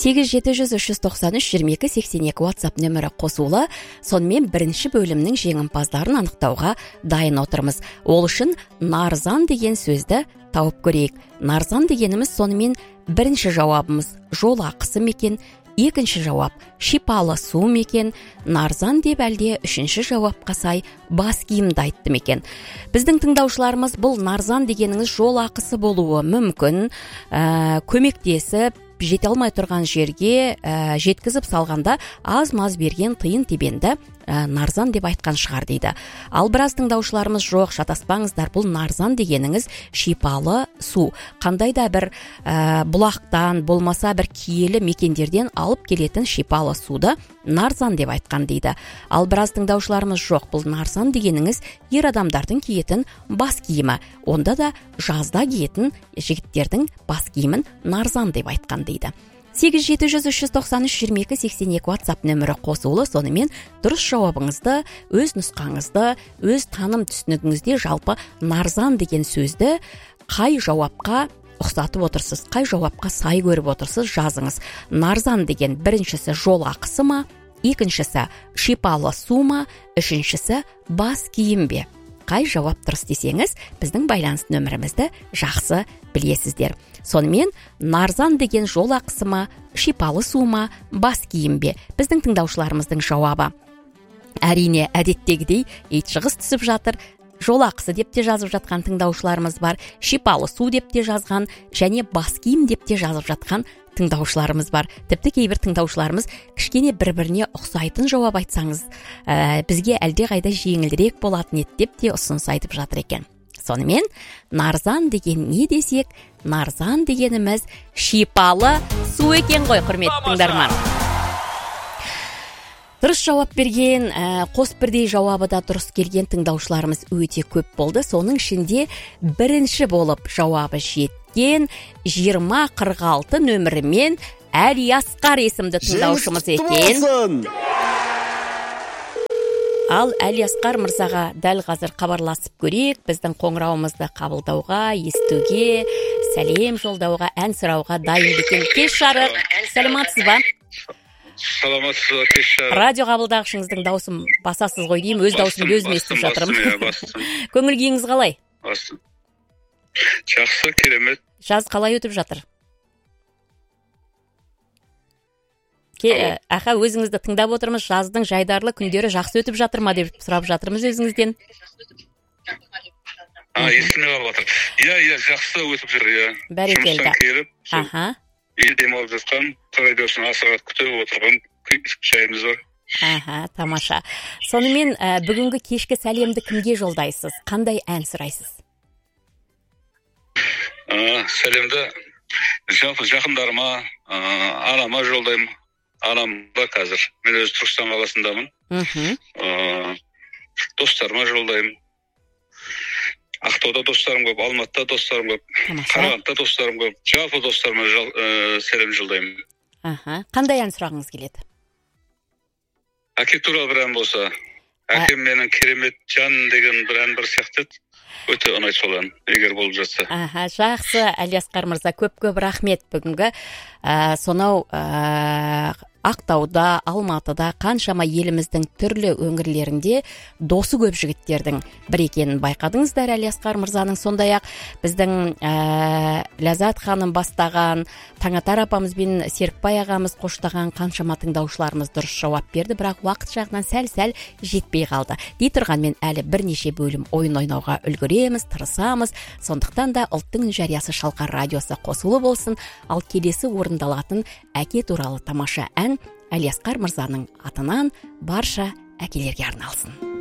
8-700-393-22-82 WhatsApp нөмірі қосулы. Сонымен бірінші бөлімнің жеңімпаздарын анықтауға дайын отырмыз. Ол үшін нарзан деген сөзді тауып көрейік. Нарзан дегеніміз сонымен бірінші жауабымыз жол ақысы мекен, екінші жауап шипалы су мекен, нарзан деп әлде үшінші жауапқа сай бас киімді айтты мекен. Біздің тыңдаушыларымыз бұл нарзан дегеніңіз жол ақысы болуы мүмкін, көмектесіп жете алмай тұрған жерге жеткізіп салғанда аз-маз берген тиын тебенді нарзан деп айтқан шығар дейді. Ал біраз тыңдаушыларымыз жоқ, шатаспаңыздар, бұл нарзан дегеніңіз шипалы су. Қандай да бір бұлақтан, болмаса бір киелі мекендерден алып келетін шипалы суды нарзан деп айтқан дейді. Ал біраз тыңдаушыларымыз жоқ, бұл нарзан дегеніңіз ер адамдардың киетін бас киімі. Онда да жазда киетін жігіттердің бас киімін нарзан деп айтқан дейді. 8-700-393-22-82 WhatsApp нөмірі қосулы. Сонымен дұрыс жауабыңызды, өз нұсқаңызды, өз таным түсінігіңізде жалпы нарзан деген сөзді қай жауапқа ұқсатып отырсыз, қай жауапқа сай көріп отырсыз, жазыңыз. Нарзан деген біріншісі жол ақысы ма, екіншісі шипалы су ма, үшіншісі бас киім бе? Қай жауап дұрыс десеңіз, біздің байланыс нөмірімізді жақсы білесіздер. Сонымен нарзан деген жол ақысы ма, шипалы су ма, бас киім бе? Біздің тыңдаушыларымыздың жауабы әрине әдеттегідей ит шығыс түсіп жатыр. Жол ақысы деп те жазып жатқан тыңдаушыларымыз бар, шипалы су деп те жазған, және бас киім деп те жазып жатқан тыңдаушыларымыз бар. Тіпті кейбір тыңдаушыларымыз кішкене бір-біріне ұқсайтын жауап айтсаңыз, бізге әлде қайда жеңілдірек болатын еді деп те ұсыныс айтып жатыр екен. Сонымен нарзан деген не десек, нарзан дегеніміз шипалы су екен ғой, құрметті тыңдарман. Дұрыс жауап берген, қос бірдей жауабы да дұрыс келген тыңдаушыларымыз өте көп болды. Соның ішінде бірінші болып жауабы жеткен 2046 нөмірімен Әлиасқар есімді тыңдаушымыз екен. Ал Әлиасқар мырзаға дәл қазір хабарласып көрейік. Біздің қоңырауымызды қабылдауға, естуге, сәлем жолдауға, ән сұрауға дайын екен. Кеш жарық, сәлематсыз ба? Саламатсыз, кеш жарық. Радио қабылдағышыңыздың дауысын басасыз ғой деймін, өз даусымды өзім естіп жатырмын. Көңіл күйіңіз қалай? Жақсы, керемет. Жаз қалай өтіп жатыр? Аха, өзіңізді тыңдап отырмыз, жаздың жайдарлы күндері жақсы өтіп жатыр ма деп сұрап жатырмыз өзіңізден. Есіме қалып жатыр. Иә, жақсы өтіп жүр, иә. Бәрекелді. Жұмыстан келіп, ел демалып жатқан, радиосын асыға күтіп отырған жайымыз бар. Тамаша. Сонымен бүгінгі кешкі сәлемді кімге жолдайсыз? Қандай ән сұрайсыз? Сәлемді жалпы жақындарыма, анама жолдаймын. Анамда қазір. Мен өзі Түркістан қаласындамын. Достарыма жолдаймын. Ақтауда достарым көп, Алматыда достарым көп, Қарағандыда достарым көп. Жалпы достарыма сәлем жолдаймын. Қандай ән сұрағыңыз келеді? Әке туралы бір ән болса, әкем менің керемет жан деген бір ән бір сияқты өте ұнайды сол ән, егер болып жатса. Жақсы, Әлиасқар мырза, көп рахмет. Бүгінгі сонау Ақтауда, Алматыда, қаншама еліміздің түрлі өңірлерінде досы көп жігіттердің бір екенін байқадыңыздар Әлиасқар мырзаның. Сондай-ақ біздің Ләззат ханым бастаған, Таңатар апамыз бен Серікбай ағамыз қоштаған қаншама тыңдаушыларымыз дұрыс жауап берді, бірақ уақыт жағынан сәл жетпей қалды. Дей тұрғанмен әлі бірнеше бөлім ойын ойнауға үлгереміз, тырысамыз. Сондықтан да ұлттың үн жариясы Шалқар радиосы қосулы болсын. Ал келесі орындалатын әке туралы тамаша ән Әлиасқар мырзаның атынан барша әкелерге арналсын.